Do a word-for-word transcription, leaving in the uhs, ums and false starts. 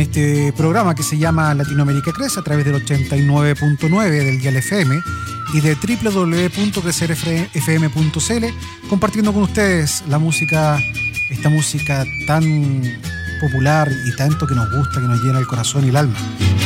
Este programa que se llama Latinoamérica Crece a través del ochenta y nueve punto nueve del Dial F M y de doble u doble u doble u punto crecer f m punto c l, compartiendo con ustedes la música, esta música tan popular y tanto que nos gusta, que nos llena el corazón y el alma.